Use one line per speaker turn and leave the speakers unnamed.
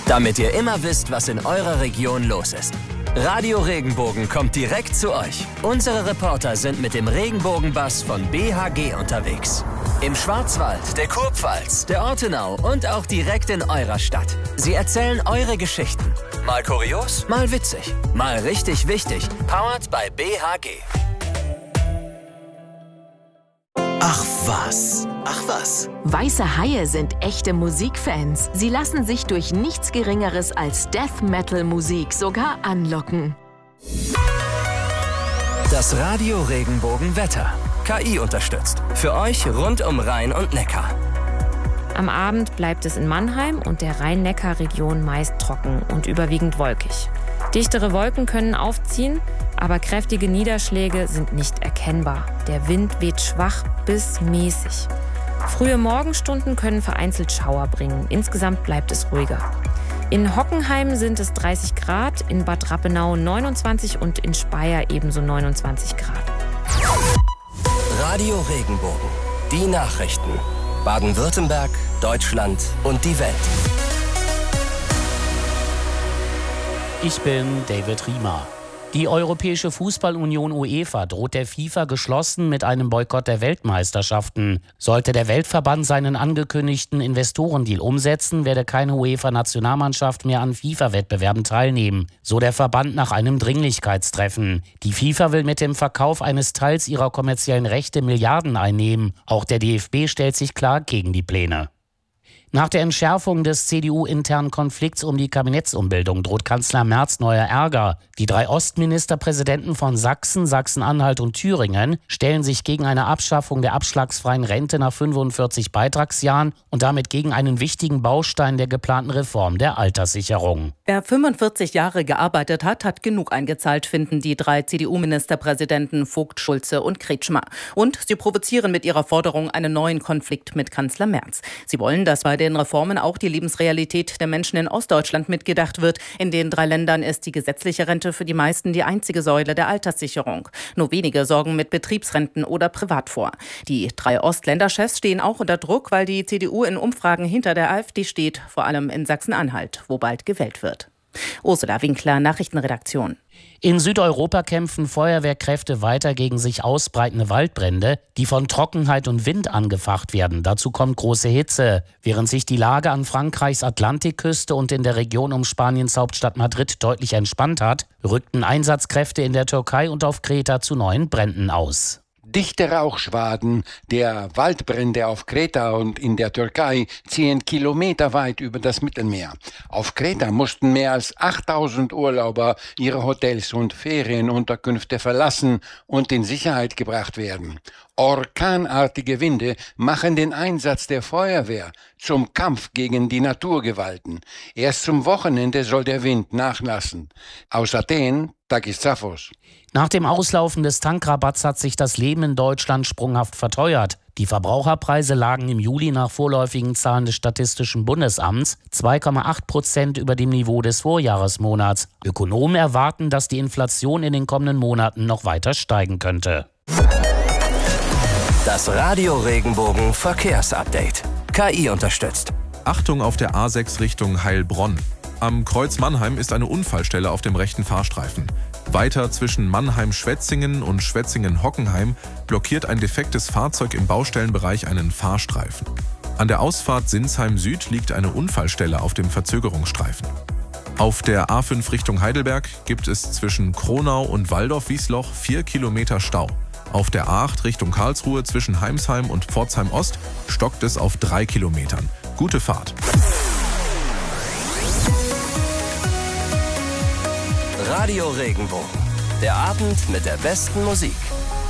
damit ihr immer wisst, was in eurer Region los ist. Radio Regenbogen kommt direkt zu euch. Unsere Reporter sind mit dem Regenbogenbus von BHG unterwegs. Im Schwarzwald, der Kurpfalz, der Ortenau und auch direkt in eurer Stadt. Sie erzählen eure Geschichten. Mal kurios, mal witzig, mal richtig wichtig. Powered by BHG.
Ach was. Ach was.
Weiße Haie sind echte Musikfans. Sie lassen sich durch nichts Geringeres als Death-Metal-Musik sogar anlocken.
Das Radio Regenbogen Wetter. KI unterstützt. Für euch rund um Rhein und Neckar.
Am Abend bleibt es in Mannheim und der Rhein-Neckar-Region meist trocken und überwiegend wolkig. Dichtere Wolken können aufziehen, aber kräftige Niederschläge sind nicht erkennbar. Der Wind weht schwach bis mäßig. Frühe Morgenstunden können vereinzelt Schauer bringen. Insgesamt bleibt es ruhiger. In Hockenheim sind es 30 Grad, in Bad Rappenau 29 und in Speyer ebenso 29 Grad.
Radio Regenbogen. Die Nachrichten. Baden-Württemberg, Deutschland und die Welt.
Ich bin David Riemer. Die Europäische Fußballunion UEFA droht der FIFA geschlossen mit einem Boykott der Weltmeisterschaften. Sollte der Weltverband seinen angekündigten Investorendeal umsetzen, werde keine UEFA-Nationalmannschaft mehr an FIFA-Wettbewerben teilnehmen, so der Verband nach einem Dringlichkeitstreffen. Die FIFA will mit dem Verkauf eines Teils ihrer kommerziellen Rechte Milliarden einnehmen. Auch der DFB stellt sich klar gegen die Pläne. Nach der Entschärfung des CDU-internen Konflikts um die Kabinettsumbildung droht Kanzler Merz neuer Ärger. Die 3 Ostministerpräsidenten von Sachsen, Sachsen-Anhalt und Thüringen stellen sich gegen eine Abschaffung der abschlagsfreien Rente nach 45 Beitragsjahren und damit gegen einen wichtigen Baustein der geplanten Reform der Alterssicherung.
Wer 45 Jahre gearbeitet hat, hat genug eingezahlt, finden die 3 CDU-Ministerpräsidenten Vogt, Schulze und Kretschmer. Und sie provozieren mit ihrer Forderung einen neuen Konflikt mit Kanzler Merz. Sie wollen, dass bei den Reformen auch die Lebensrealität der Menschen in Ostdeutschland mitgedacht wird. In den 3 Ländern ist die gesetzliche Rente für die meisten die einzige Säule der Alterssicherung. Nur wenige sorgen mit Betriebsrenten oder privat vor. Die 3 Ostländerchefs stehen auch unter Druck, weil die CDU in Umfragen hinter der AfD steht, vor allem in Sachsen-Anhalt, wo bald gewählt wird. Ursula Winkler, Nachrichtenredaktion.
In Südeuropa kämpfen Feuerwehrkräfte weiter gegen sich ausbreitende Waldbrände, die von Trockenheit und Wind angefacht werden. Dazu kommt große Hitze. Während sich die Lage an Frankreichs Atlantikküste und in der Region um Spaniens Hauptstadt Madrid deutlich entspannt hat, rückten Einsatzkräfte in der Türkei und auf Kreta zu neuen Bränden aus.
Dichte Rauchschwaden der Waldbrände auf Kreta und in der Türkei ziehen kilometerweit über das Mittelmeer. Auf Kreta mussten mehr als 8000 Urlauber ihre Hotels und Ferienunterkünfte verlassen und in Sicherheit gebracht werden. Orkanartige Winde machen den Einsatz der Feuerwehr zum Kampf gegen die Naturgewalten. Erst zum Wochenende soll der Wind nachlassen. Aus Athen, Takis Zaphos.
Nach dem Auslaufen des Tankrabatts hat sich das Leben in Deutschland sprunghaft verteuert. Die Verbraucherpreise lagen im Juli nach vorläufigen Zahlen des Statistischen Bundesamts 2,8% über dem Niveau des Vorjahresmonats. Ökonomen erwarten, dass die Inflation in den kommenden Monaten noch weiter steigen könnte.
Das Radio Regenbogen Verkehrsupdate. KI unterstützt.
Achtung auf der A6 Richtung Heilbronn. Am Kreuz Mannheim ist eine Unfallstelle auf dem rechten Fahrstreifen. Weiter zwischen Mannheim-Schwetzingen und Schwetzingen-Hockenheim blockiert ein defektes Fahrzeug im Baustellenbereich einen Fahrstreifen. An der Ausfahrt Sinsheim Süd liegt eine Unfallstelle auf dem Verzögerungsstreifen. Auf der A5 Richtung Heidelberg gibt es zwischen Kronau und Waldorf-Wiesloch 4 Kilometer Stau. Auf der A8 Richtung Karlsruhe zwischen Heimsheim und Pforzheim Ost stockt es auf 3 Kilometern. Gute Fahrt.
Radio Regenbogen. Der Abend mit der besten Musik.